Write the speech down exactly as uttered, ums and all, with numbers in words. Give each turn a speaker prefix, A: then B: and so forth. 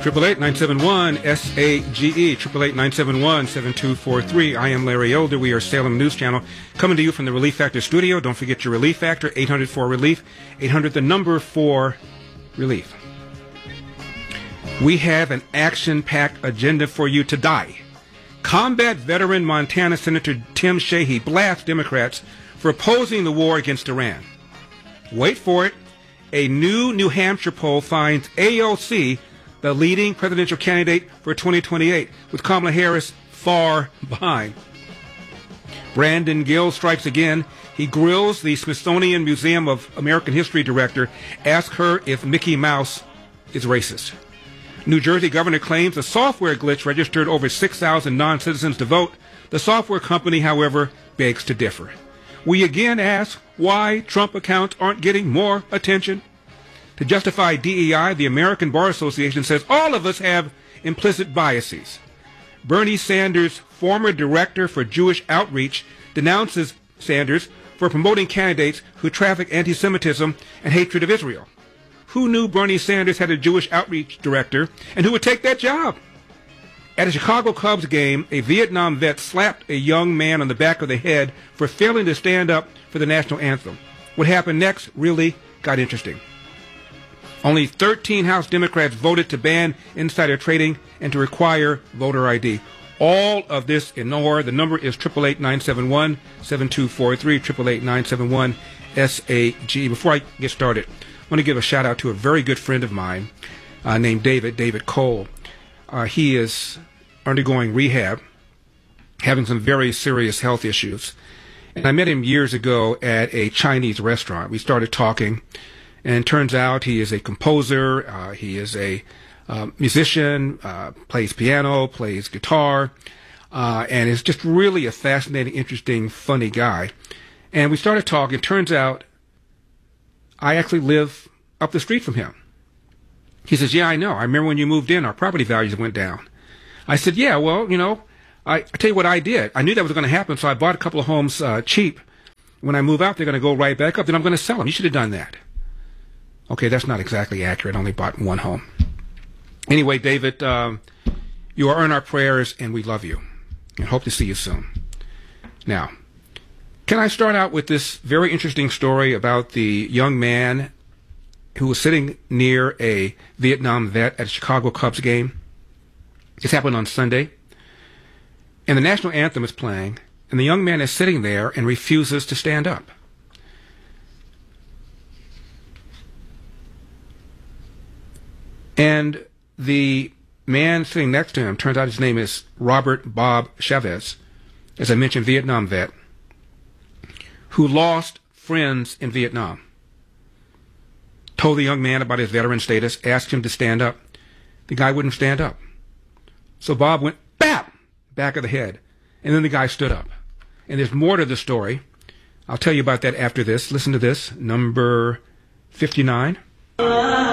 A: eight eight eight, nine seven one, S A G E, eight eight eight, nine seven one, seven two four three. I am Larry Elder. We are Salem News Channel, coming to you from the Relief Factor studio. Don't forget your Relief Factor, eight hundred four relief, eight hundred the number four relief. We have an action-packed agenda for you today. Combat veteran Montana Senator Tim Sheehy blasts Democrats for opposing the war against Iran. Wait for it. A new New Hampshire poll finds A O C the leading presidential candidate for twenty twenty-eight, with Kamala Harris far behind. Brandon Gill strikes again. He grills the Smithsonian Museum of American History director, asks her if Mickey Mouse is racist. New Jersey governor claims a software glitch registered over six thousand non-citizens to vote. The software company, however, begs to differ. We again ask why Trump accounts aren't getting more attention. To justify D E I, the American Bar Association says all of us have implicit biases. Bernie Sanders, former director for Jewish Outreach, denounces Sanders for promoting candidates who traffic anti-Semitism and hatred of Israel. Who knew Bernie Sanders had a Jewish Outreach director, and who would take that job? At a Chicago Cubs game, a Vietnam vet slapped a young man on the back of the head for failing to stand up for the national anthem. What happened next really got interesting. Only thirteen House Democrats voted to ban insider trading and to require voter I D. All of this and more. The number is eight eight eight, nine seven one, seven two four three, eight eight eight, nine seven one, S A G. Before I get started, I want to give a shout out to a very good friend of mine uh, named David, David Cole. Uh, he is undergoing rehab, having some very serious health issues. And I met him years ago at a Chinese restaurant. We started talking. And it turns out he is a composer, uh, he is a uh, musician, uh, plays piano, plays guitar, uh, and is just really a fascinating, interesting, funny guy. And we started talking. It turns out I actually live up the street from him. He says, yeah, I know. I remember when you moved in, our property values went down. I said, yeah, well, you know, I, I tell you what I did. I knew that was going to happen, so I bought a couple of homes uh, cheap. When I move out, they're going to go right back up. Then I'm going to sell them. You should have done that. Okay, that's not exactly accurate. I only bought one home. Anyway, David, um, you are in our prayers, and we love you, and hope to see you soon. Now, can I start out with this very interesting story about the young man who was sitting near a Vietnam vet at a Chicago Cubs game? This happened on Sunday, and the national anthem is playing, and the young man is sitting there and refuses to stand up. And the man sitting next to him, turns out his name is Robert Bob Chavez, as I mentioned, Vietnam vet, who lost friends in Vietnam. Told the young man about his veteran status, asked him to stand up. The guy wouldn't stand up. So Bob went, bap, back of the head. And then the guy stood up. And there's more to the story. I'll tell you about that after this. Listen to this, number fifty-nine.